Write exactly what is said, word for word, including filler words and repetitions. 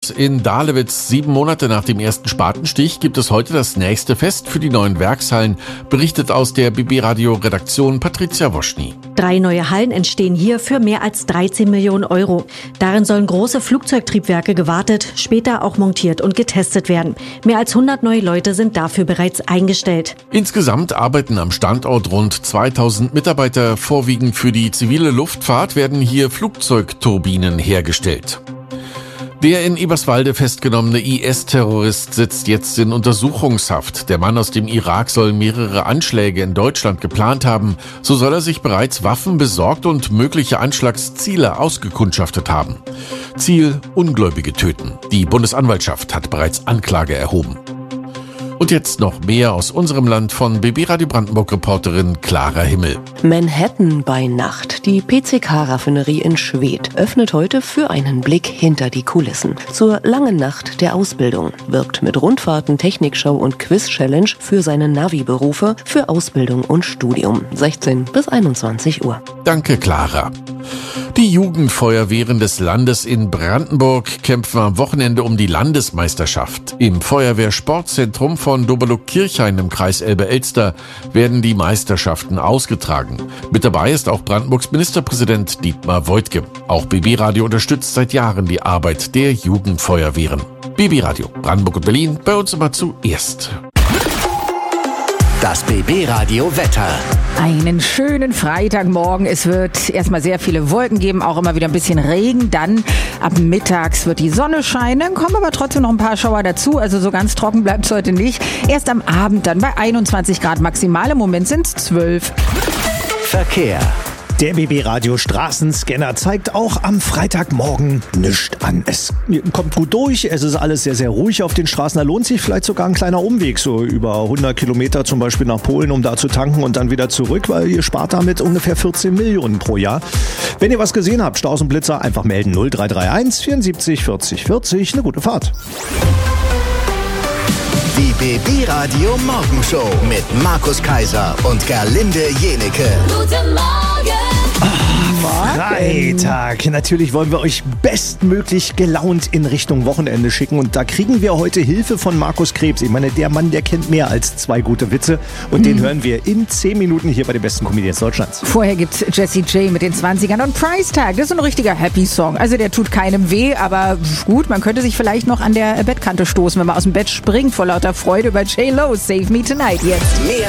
Start in Dahlewitz. Sieben Monate nach dem ersten Spatenstich gibt es heute das nächste Fest für die neuen Werkshallen, berichtet aus der B B-Radio-Redaktion Patricia Woschny. Drei neue Hallen entstehen hier für mehr als dreizehn Millionen Euro. Darin sollen große Flugzeugtriebwerke gewartet, später auch montiert und getestet werden. Mehr als hundert neue Leute sind dafür bereits eingestellt. Insgesamt arbeiten am Standort rund zweitausend Mitarbeiter. Vorwiegend für die zivile Luftfahrt werden hier Flugzeugturbinen hergestellt. Der in Eberswalde festgenommene I S-Terrorist sitzt jetzt in Untersuchungshaft. Der Mann aus dem Irak soll mehrere Anschläge in Deutschland geplant haben. So soll er sich bereits Waffen besorgt und mögliche Anschlagsziele ausgekundschaftet haben. Ziel: Ungläubige töten. Die Bundesanwaltschaft hat bereits Anklage erhoben. Und jetzt noch mehr aus unserem Land von B B Radio Brandenburg-Reporterin Clara Himmel. Manhattan bei Nacht. Die P C K-Raffinerie in Schwedt öffnet heute für einen Blick hinter die Kulissen. Zur langen Nacht der Ausbildung. Wirbt mit Rundfahrten, Technikshow und Quiz-Challenge für seine Navi-Berufe, für Ausbildung und Studium. sechzehn bis einundzwanzig Uhr. Danke, Clara. Die Jugendfeuerwehren des Landes in Brandenburg kämpfen am Wochenende um die Landesmeisterschaft. Im Feuerwehrsportzentrum von Doberluck-Kirchhain im Kreis Elbe-Elster werden die Meisterschaften ausgetragen. Mit dabei ist auch Brandenburgs Ministerpräsident Dietmar Woidke. Auch B B-Radio unterstützt seit Jahren die Arbeit der Jugendfeuerwehren. B B-Radio Brandenburg und Berlin, bei uns immer zuerst. Das B B-Radio Wetter. Einen schönen Freitagmorgen. Es wird erstmal sehr viele Wolken geben, auch immer wieder ein bisschen Regen. Dann ab mittags wird die Sonne scheinen. Dann kommen aber trotzdem noch ein paar Schauer dazu. Also so ganz trocken bleibt es heute nicht. Erst am Abend dann bei einundzwanzig Grad maximal. Im Moment sind es zwölf. Verkehr. Der B B-Radio Straßenscanner zeigt auch am Freitagmorgen nichts an. Es kommt gut durch, es ist alles sehr, sehr ruhig auf den Straßen. Da lohnt sich vielleicht sogar ein kleiner Umweg, so über hundert Kilometer zum Beispiel nach Polen, um da zu tanken und dann wieder zurück, weil ihr spart damit ungefähr vierzehn Millionen pro Jahr. Wenn ihr was gesehen habt, Staus und Blitzer, einfach melden null drei drei eins vierundsiebzig vierzig vierzig. Eine gute Fahrt. Die B B-Radio Morgenshow mit Markus Kaiser und Gerlinde Jenecke. Guten Morgen! Freitag. Natürlich wollen wir euch bestmöglich gelaunt in Richtung Wochenende schicken. Und da kriegen wir heute Hilfe von Markus Krebs. Ich meine, der Mann, der kennt mehr als zwei gute Witze. Und mhm. den hören wir in zehn Minuten hier bei den besten Comedians Deutschlands. Vorher gibt's Jessie J mit den zwanzigern und Price Tag. Das ist so ein richtiger Happy-Song. Also der tut keinem weh, aber gut, man könnte sich vielleicht noch an der Bettkante stoßen, wenn man aus dem Bett springt vor lauter Freude über J-Lo. Save Me Tonight jetzt. Mehr